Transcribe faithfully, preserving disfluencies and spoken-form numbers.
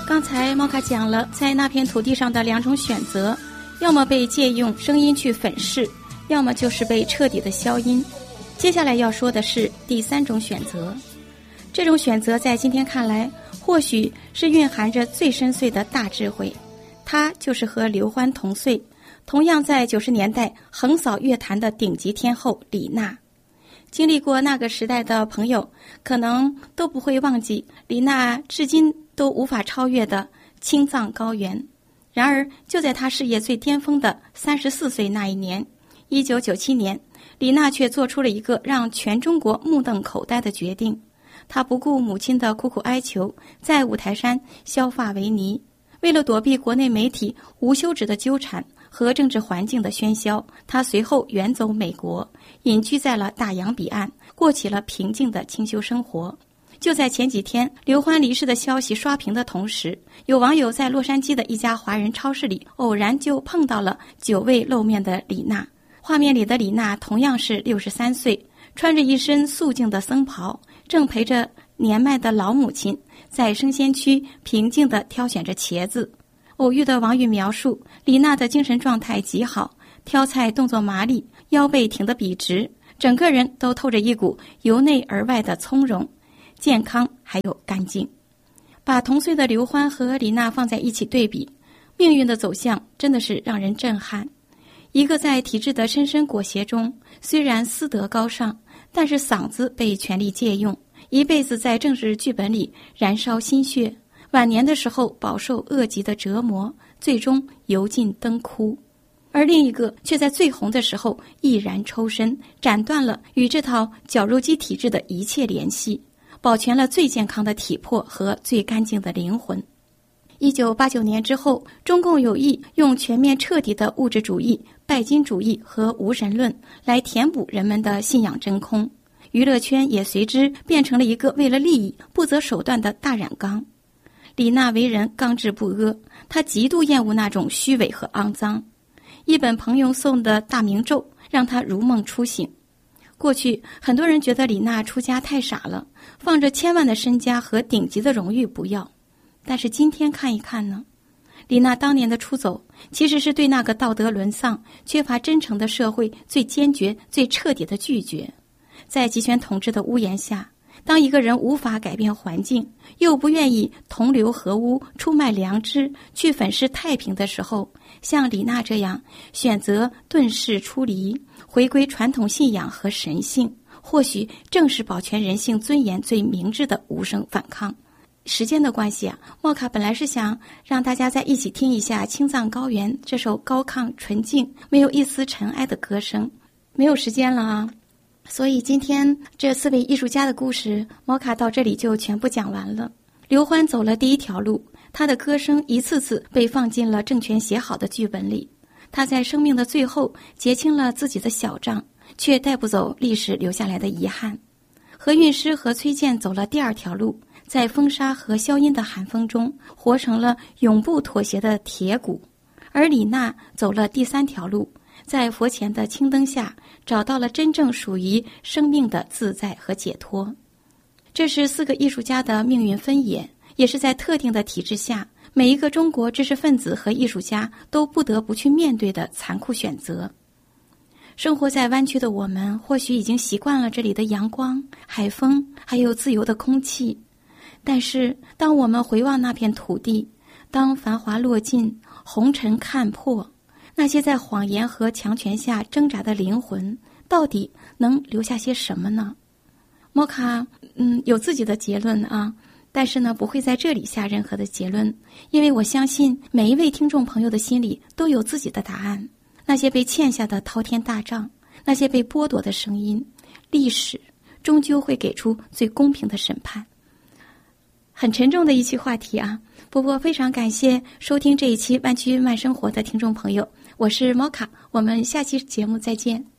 刚才猫卡讲了在那片土地上的两种选择，要么被借用声音去粉饰，要么就是被彻底的消音。接下来要说的是第三种选择，这种选择在今天看来或许是蕴含着最深邃的大智慧，它就是和刘欢同岁，同样在九十年代横扫乐坛的顶级天后李娜。经历过那个时代的朋友可能都不会忘记李娜至今都无法超越的青藏高原。然而就在她事业最巅峰的三十四岁那一年，一九九七年，李娜却做出了一个让全中国目瞪口呆的决定。她不顾母亲的苦苦哀求，在五台山削发为尼。为了躲避国内媒体无休止的纠缠和政治环境的喧嚣，她随后远走美国，隐居在了大洋彼岸，过起了平静的清修生活。就在前几天，刘欢离世的消息刷屏的同时，有网友在洛杉矶的一家华人超市里偶然就碰到了久未露面的李娜。画面里的李娜同样是六十三岁，穿着一身素净的僧袍，正陪着年迈的老母亲在生鲜区平静地挑选着茄子。偶遇的网友描述，李娜的精神状态极好，挑菜动作麻利，腰背挺得笔直，整个人都透着一股由内而外的从容、健康还有干净。把同岁的刘欢和李娜放在一起对比，命运的走向真的是让人震撼。一个在体制的深深裹挟中，虽然私德高尚，但是嗓子被权力借用，一辈子在政治剧本里燃烧心血，晚年的时候饱受恶极的折磨，最终油尽灯枯。而另一个却在最红的时候毅然抽身，斩断了与这套绞肉机体制的一切联系，保全了最健康的体魄和最干净的灵魂。一九八九年之后，中共有意用全面彻底的物质主义、拜金主义和无神论来填补人们的信仰真空，娱乐圈也随之变成了一个为了利益不择手段的大染缸。李娜为人刚直不阿，她极度厌恶那种虚伪和肮脏。一本朋友送的大明咒让她如梦初醒。过去很多人觉得李娜出家太傻了，放着千万的身家和顶级的荣誉不要。但是今天看一看呢，李娜当年的出走其实是对那个道德沦丧、缺乏真诚的社会最坚决、最彻底的拒绝。在集权统治的屋檐下，当一个人无法改变环境，又不愿意同流合污、出卖良知、去粉饰太平的时候，像李娜这样选择遁世出离，回归传统信仰和神性，或许正是保全人性尊严最明智的无声反抗。时间的关系啊，莫卡本来是想让大家在一起听一下《青藏高原》这首高亢纯净、没有一丝尘埃的歌声，没有时间了啊。所以今天这四位艺术家的故事，莫卡到这里就全部讲完了。刘欢走了第一条路，他的歌声一次次被放进了政权写好的剧本里。他在生命的最后结清了自己的小账，却带不走历史留下来的遗憾。何韵诗和崔健走了第二条路，在风沙和消音的寒风中，活成了永不妥协的铁骨。而李娜走了第三条路，在佛前的青灯下，找到了真正属于生命的自在和解脱。这是四个艺术家的命运分野，也是在特定的体制下，每一个中国知识分子和艺术家都不得不去面对的残酷选择。生活在湾区的我们，或许已经习惯了这里的阳光、海风，还有自由的空气。但是当我们回望那片土地，当繁华落尽，红尘看破，那些在谎言和强权下挣扎的灵魂，到底能留下些什么呢？莫卡嗯有自己的结论啊，但是呢不会在这里下任何的结论，因为我相信每一位听众朋友的心里都有自己的答案。那些被欠下的滔天大账，那些被剥夺的声音，历史终究会给出最公平的审判。很沉重的一期话题啊，不过非常感谢收听这一期湾区慢生活的听众朋友，我是猫卡，我们下期节目再见。